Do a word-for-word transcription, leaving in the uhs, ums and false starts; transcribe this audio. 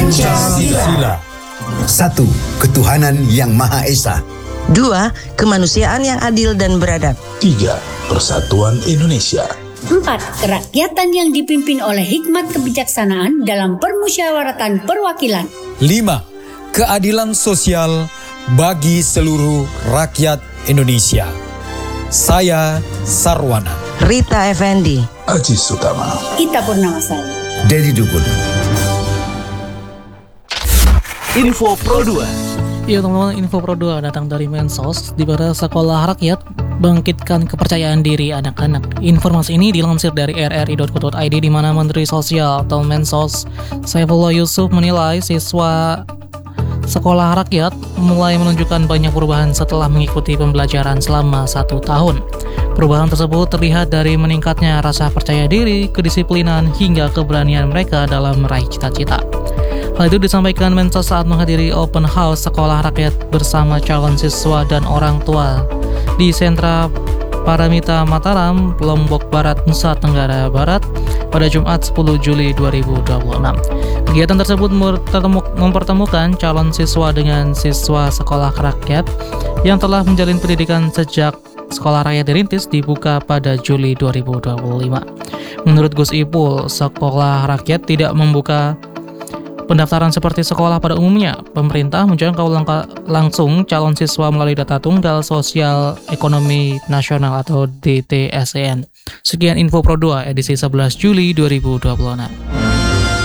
Pancasila. Satu, ketuhanan yang Maha Esa. Dua, kemanusiaan yang adil dan beradab. Tiga, persatuan Indonesia. Empat, kerakyatan yang dipimpin oleh hikmat kebijaksanaan dalam permusyawaratan perwakilan. Lima, keadilan sosial bagi seluruh rakyat Indonesia. Saya Sarwana. Rita Effendi. Aji Sutama. Ita Purnamasari. Dedi Dukun. Info Pro dua. Ya teman-teman, Info Pro dua datang dari Mensos, di mana sekolah rakyat bangkitkan kepercayaan diri anak-anak. Informasi ini dilansir dari r r i dot co dot i d, di mana Menteri Sosial atau Mensos Saifullah Yusuf menilai siswa sekolah rakyat mulai menunjukkan banyak perubahan setelah mengikuti pembelajaran selama satu tahun. Perubahan tersebut terlihat dari meningkatnya rasa percaya diri, kedisiplinan, hingga keberanian mereka dalam meraih cita-cita. Hal itu disampaikan Mensos saat menghadiri open house sekolah rakyat bersama calon siswa dan orang tua di Sentra Paramita Mataram, Lombok Barat, Nusa Tenggara Barat pada Jumat sepuluh Juli dua ribu dua puluh enam. Kegiatan tersebut mempertemukan calon siswa dengan siswa sekolah rakyat yang telah menjalin pendidikan sejak sekolah rakyat dirintis dibuka pada Juli dua ribu dua puluh lima. Menurut Gus Ipul, sekolah rakyat tidak membuka pendaftaran seperti sekolah pada umumnya. Pemerintah menjangkau langka, langsung calon siswa melalui data Tunggal Sosial Ekonomi Nasional atau D T S E N. Sekian Info Pro dua edisi sebelas Juli dua ribu dua puluh enam.